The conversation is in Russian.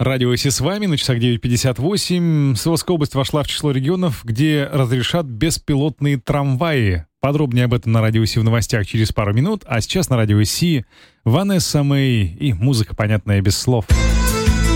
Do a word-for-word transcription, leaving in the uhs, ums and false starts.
Радио Си с вами на часах девять пятьдесят восемь. Свердловская область вошла в число регионов, где разрешат беспилотные трамваи. Подробнее об этом на Радио Си в новостях через пару минут. А сейчас на Радио Си Ванесса Мэй и музыка, понятная без слов.